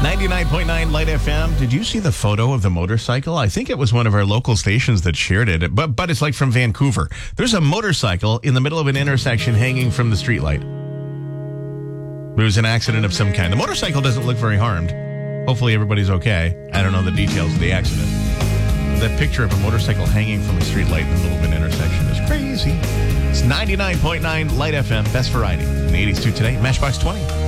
99.9 Light FM. Did you see the photo of the motorcycle? I think it was one of our local stations that shared it, but it's like from Vancouver. There's a motorcycle in the middle of an intersection hanging from the streetlight. It was an accident of some kind. The motorcycle doesn't look very harmed. Hopefully everybody's okay. I don't know the details of the accident. That picture of a motorcycle hanging from a streetlight in the middle of an intersection is crazy. It's 99.9 Light FM, best variety. In the 80s to today, Matchbox 20.